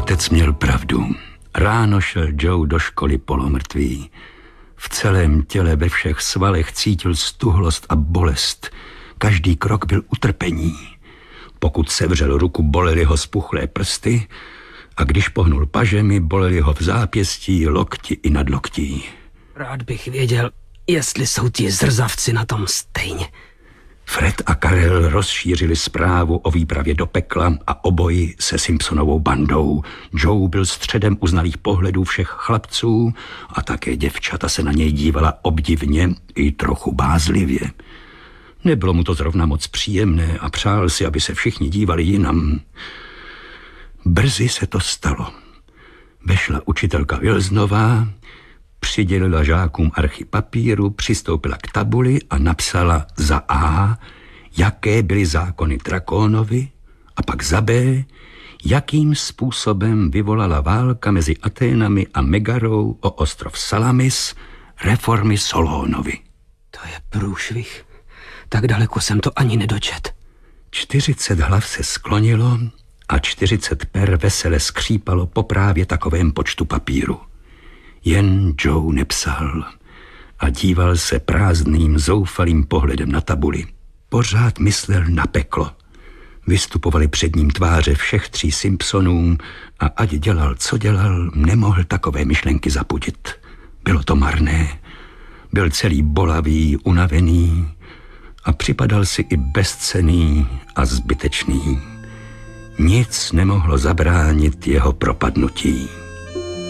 Otec měl pravdu. Ráno šel Joe do školy polomrtvý. V celém těle, ve všech svalech cítil stuhlost a bolest. Každý krok byl utrpení. Pokud sevřel ruku, bolely ho spuchlé prsty a když pohnul pažemi, bolely ho v zápěstí, lokti i nadloktí. Rád bych věděl, jestli jsou ti zrzavci na tom stejně. Fred a Karel rozšířili zprávu o výpravě do pekla a o boji se Simpsonovou bandou. Joe byl středem uznalých pohledů všech chlapců a také děvčata se na něj dívala obdivně i trochu bázlivě. Nebylo mu to zrovna moc příjemné a přál si, aby se všichni dívali jinam. Brzy se to stalo. Vešla učitelka Wilsonová, přidělila žákům archy papíru, přistoupila k tabuli a napsala za A, jaké byly zákony Drakonovi, a pak za B, jakým způsobem vyvolala válka mezi Aténami a Megarou o ostrov Salamis reformy Solónovi. To je průšvih. Tak daleko jsem to ani nedočet. 40 hlav se sklonilo a 40 per vesele skřípalo po právě takovém počtu papíru. Jen Joe nepsal a díval se prázdným, zoufalým pohledem na tabuli. Pořád myslel na peklo. Vystupovaly před ním tváře všech 3 Simpsonů a ať dělal, co dělal, nemohl takové myšlenky zapudit. Bylo to marné. Byl celý bolavý, unavený a připadal si i bezcenný a zbytečný. Nic nemohlo zabránit jeho propadnutí.